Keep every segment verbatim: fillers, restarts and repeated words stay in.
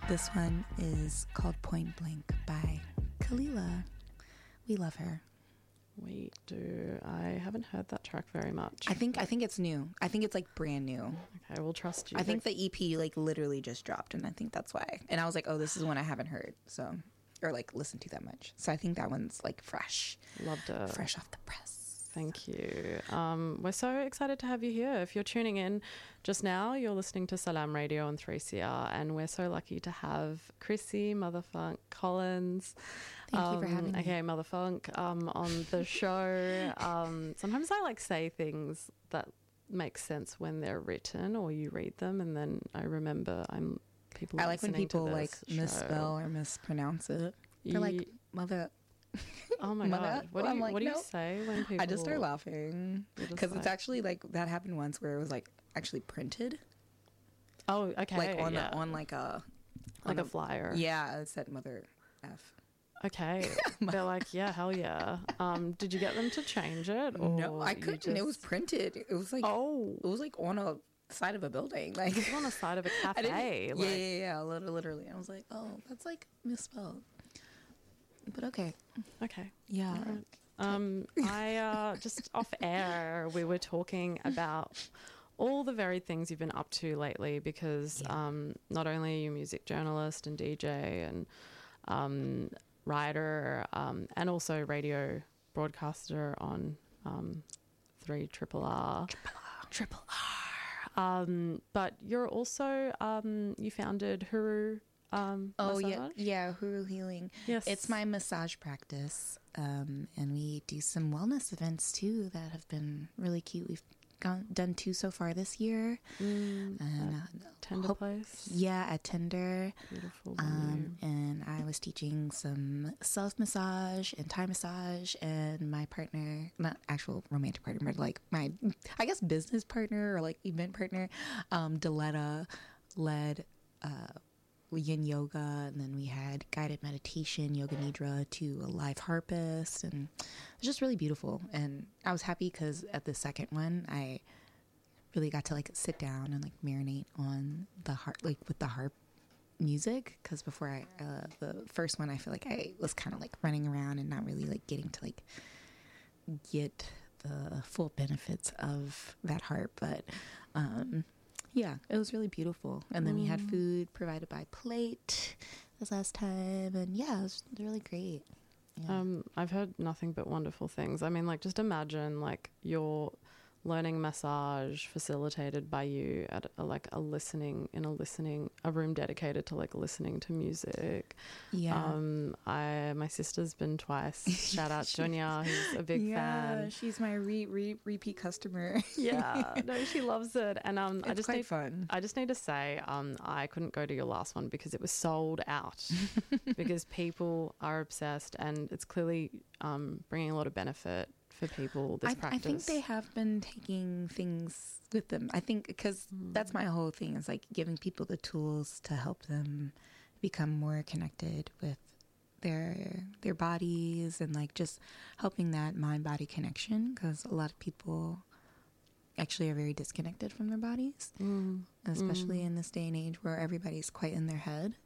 This one is called Point Blank by Kalila. We love her. We do. I haven't heard that track very much. I think I think it's new. I think it's like brand new. Okay, we'll trust you. I think the E P like literally just dropped, and I think that's why. And I was like, oh, this is one I haven't heard, so or like listened to that much. So I think that one's like fresh. Loved it. Fresh off the press. Thank you. Um, we're so excited to have you here. If you're tuning in just now, you're listening to Salam Radio on three C R, and we're so lucky to have Chrissy Motherfunk Collins. Thank um, you for having me. Okay, Motherfunk um, on the show. um, sometimes I like say things that make sense when they're written, or you read them, and then I remember I'm people. I like when people like show. misspell or mispronounce it. They're you, like mother. Oh my god! What do you, like, what do no. you say when people? I just start laughing because like, it's actually like that happened once where it was like actually printed. Oh, okay. Like on yeah. the, on like a like on a, a flyer. Yeah, it said Mother F. Okay, they're like, yeah, hell yeah. Um, did you get them to change it? Or no, I couldn't. Just... It was printed. It was like oh, it was like on a side of a building, like it was on the side of a cafe. Like, yeah, yeah, yeah. Literally, I was like, oh, that's like misspelled. But okay. Okay. Yeah. Right. Um, I uh, just off air, we were talking about all the varied things you've been up to lately because yeah. um, not only are you a music journalist and D J and um, writer um, and also radio broadcaster on um, three Triple R. Triple R. Triple R. Um, but you're also, um, you founded Huru. Um, oh massage? yeah, yeah, Huru Healing. Yes, it's my massage practice, um, and we do some wellness events too that have been really cute. We've gone, done two so far this year. Mm, and uh, Tender hope, Place. Yeah, at Tender. Beautiful. Um, and I was teaching some self massage and Thai massage, and my partner, not actual romantic partner, but like my, I guess business partner or like event partner, um, Deletta led. Uh, yin yoga, and then we had guided meditation, yoga nidra, to a live harpist, and it was just really beautiful. And I was happy because at the second one I really got to like sit down and like marinate on the harp, like with the harp music, because before I uh the first one I feel like I was kind of like running around and not really like getting to like get the full benefits of that harp. But um yeah, it was really beautiful. And then mm. we had food provided by Plate this last time. And yeah, it was really great. Yeah. Um, I've heard nothing but wonderful things. I mean, like, just imagine, like, you're learning massage facilitated by you at a, like a listening, in a listening, a room dedicated to, like, listening to music. Yeah. Um, I, my sister's been twice. Shout out Junya, who's a big yeah, fan. Yeah, she's my re, re, repeat customer. Yeah, no, she loves it. And um, it's I just quite need, fun. I just need to say, um, I couldn't go to your last one because it was sold out because people are obsessed, and it's clearly um, bringing a lot of benefit for people, this I, practice. I think they have been taking things with them. I think because mm. that's my whole thing, is like giving people the tools to help them become more connected with their their bodies, and like just helping that mind-body connection, because a lot of people actually are very disconnected from their bodies, mm. especially mm. in this day and age where everybody's quite in their head.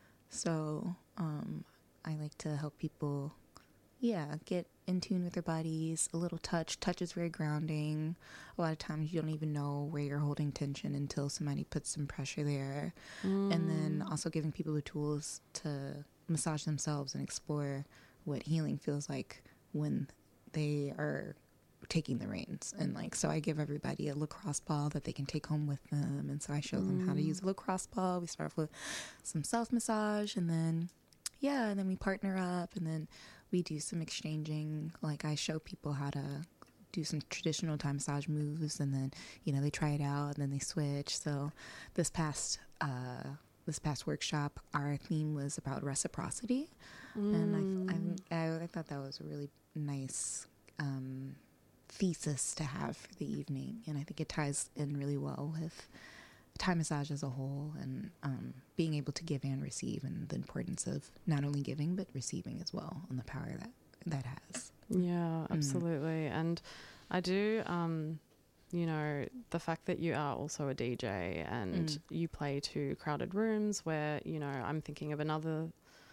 So um, I like to help people yeah, get in tune with their bodies. A little touch. Touch is very grounding. A lot of times you don't even know where you're holding tension until somebody puts some pressure there. Mm. And then also giving people the tools to massage themselves and explore what healing feels like when they are taking the reins. And like, so I give everybody a lacrosse ball that they can take home with them. And so I show mm. them how to use a lacrosse ball. We start off with some self-massage, and then yeah, and then we partner up, and then we do some exchanging. Like, I show people how to do some traditional Thai massage moves, and then, you know, they try it out, and then they switch. So this past uh, this past workshop, our theme was about reciprocity, mm. and I, I, I thought that was a really nice um, thesis to have for the evening, and I think it ties in really well with Thai massage as a whole, and um, being able to give and receive, and the importance of not only giving but receiving as well, and the power that that has. Yeah, absolutely. Mm. And I do um, you know, the fact that you are also a D J and Mm. you play to crowded rooms where, you know, I'm thinking of another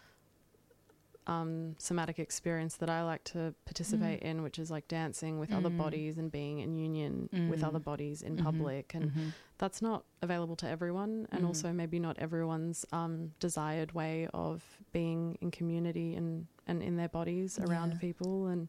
um, somatic experience that I like to participate Mm. in, which is like dancing with other Mm. bodies and being in union Mm. with other bodies in Mhm. public. And Mhm. that's not available to everyone, and Mhm. also maybe not everyone's um, desired way of being in community and, and in their bodies around Yeah. people. And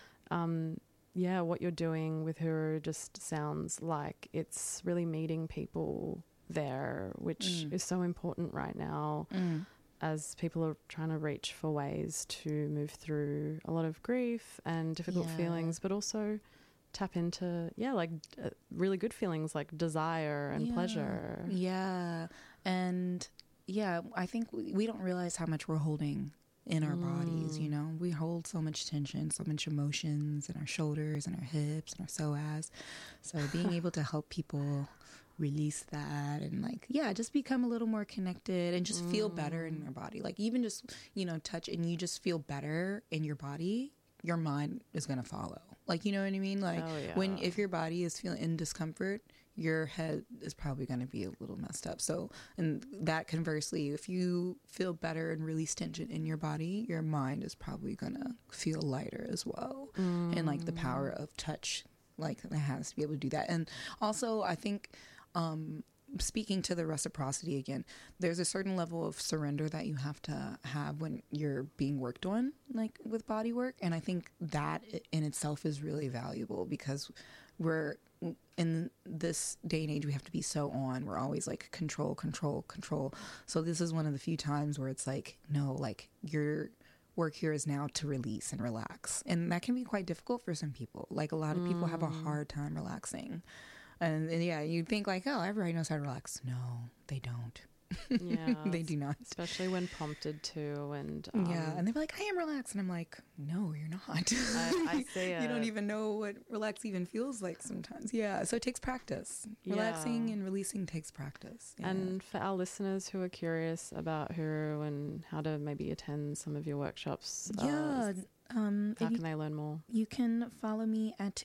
um, yeah, what you're doing with Huru just sounds like it's really meeting people there, which Mm. is so important right now Mm. as people are trying to reach for ways to move through a lot of grief and difficult Yeah. feelings, but also tap into, yeah, like uh, really good feelings like desire and Yeah. pleasure. Yeah. And yeah, I think we, we don't realize how much we're holding in our bodies, you Mm. know? We hold so much tension, so much emotions in our shoulders and our hips and our psoas. So being able to help people release that and like, yeah, just become a little more connected and just feel better in Mm. their body. Like even just, you know, touch and you just feel better in your body, your mind is going to follow. Like, you know what I mean? Like Oh, when, yeah. if your body is feeling in discomfort, your head is probably going to be a little messed up. So, and that conversely, if you feel better and release tension in your body, your mind is probably going to feel lighter as well. Mm. And like the power of touch, like it has to be able to do that. And also, I think, um, speaking to the reciprocity again, there's a certain level of surrender that you have to have when you're being worked on, like with body work. And I think that in itself is really valuable because we're in this day and age, we have to be so on. We're always like control, control, control. So this is one of the few times where it's like, no, like your work here is now to release and relax. And that can be quite difficult for some people. Like a lot of people have a hard time relaxing. And, and yeah, you think like, oh, everybody knows how to relax. No, they don't. Yeah, They do not. especially when prompted to. And um, Yeah, and they're like, I am relaxed. And I'm like, no, you're not. I, I see it. You don't even know what relax even feels like sometimes. Yeah, so it takes practice. Relaxing Yeah. and releasing takes practice. Yeah. And for our listeners who are curious about Huru and how to maybe attend some of your workshops, uh, yeah, um, how if you, can they learn more? you can follow me at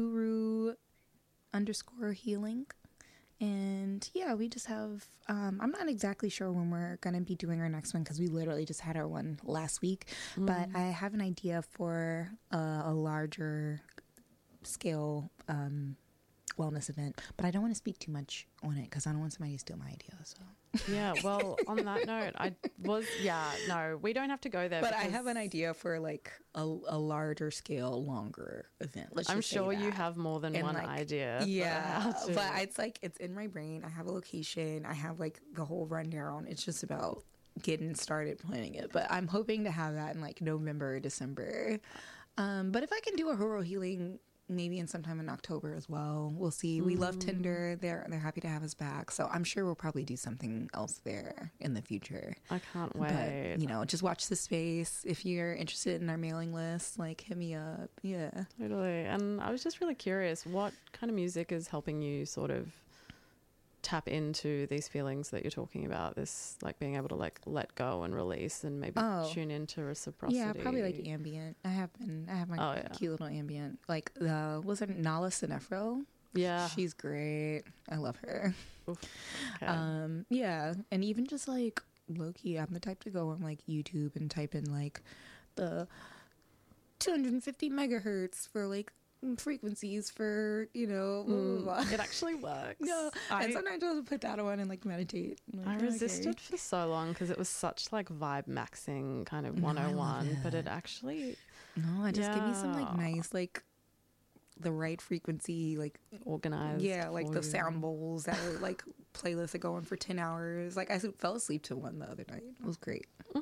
Huru underscore healing. And yeah, we just have, um, I'm not exactly sure when we're going to be doing our next one because we literally just had our one last week. Mm. But I have an idea for uh, a larger scale um, wellness event. But I don't want to speak too much on it because I don't want somebody to steal my idea. So. Yeah, well, on that note, I was, yeah, no, we don't have to go there. But I because have an idea for like a, a larger scale, longer event. Let's I'm just say sure you that. have more than And, one like, idea. for Yeah, how to- but it's like it's in my brain. I have a location. I have like the whole rundown. It's just about getting started planning it. But I'm hoping to have that in like November or December. Um, but if I can do a Horo healing maybe in sometime in October as well, we'll see. We love Tinder. They're they're happy to have us back. So I'm sure we'll probably do something else there in the future. I can't wait. But you know, just watch the space. If you're interested in our mailing list, like hit me up. Yeah. Totally. And I was just really curious, what kind of music is helping you sort of tap into these feelings that you're talking about, this like being able to like let go and release and maybe Oh. tune into reciprocity? Yeah, probably like ambient. I have been. I have my Oh, yeah. cute little ambient. Like the was it Nala Sinefro? Yeah. She's great. I love her. Oof. Okay. Um, yeah, and even just like low key, I'm the type to go on like YouTube and type in like the two hundred fifty megahertz for like frequencies for you know. Blah, blah, blah. Mm, it actually works. No, I, and sometimes I'll put that on and like meditate. I'm I like, resisted okay. for so long because it was such like vibe maxing kind of No, I love one oh one, but it. it actually No, I just give me some like Yeah. nice like the right frequency like organized. yeah like for the you. sound bowls that are like playlists that go on for ten hours. Like I fell asleep to one the other night. It was great.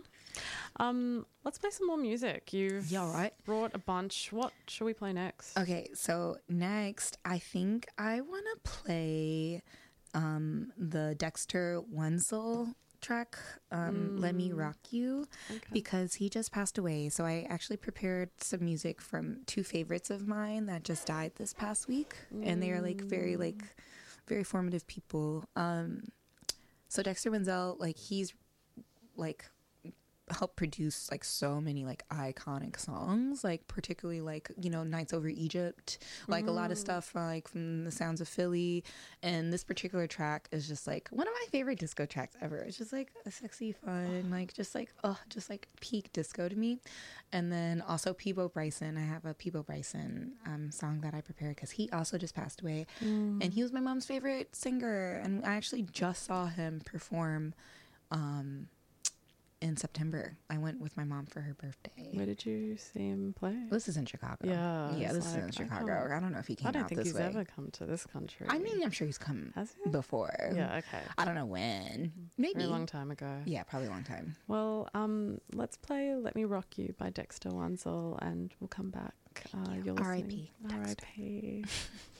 Um, let's play some more music. You've Yeah, all right. brought a bunch. What should we play next? Okay, so next I think I want to play um the Dexter Wenzel track, um Let Me Rock You, Okay. because he just passed away. So I actually prepared some music from two favorites of mine that just died this past week, and they are like very like very formative people. Um so Dexter Wenzel, like he's like helped produce like so many like iconic songs, like particularly like, you know, Nights Over Egypt, like mm. a lot of stuff from, like from the Sounds of Philly. And this particular track is just like one of my favorite disco tracks ever. It's just like a sexy, fun, like just like oh, just like peak disco to me. And then also Peabo Bryson. I have a Peabo Bryson um, song that I prepared because he also just passed away, mm. and he was my mom's favorite singer. And I actually just saw him perform. Um, in September, I went with my mom for her birthday. Where did you see him play? This is in Chicago. Yeah, yeah, this like, is in Chicago. I, I don't know if he came out this way. I don't think he's way. ever come to this country. I mean, I'm sure he's come Has he? before. Yeah, okay. I don't know when. Maybe a long time ago. Yeah, probably a long time. Well, um, let's play "Let Me Rock You" by Dexter Wansel, and we'll come back. Uh, you're listening. R I P R I P